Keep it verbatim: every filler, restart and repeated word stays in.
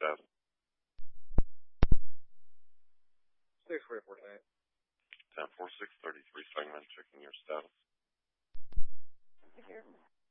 status. six forty-four tonight. ten four six thirty-three segment, checking your status. Here.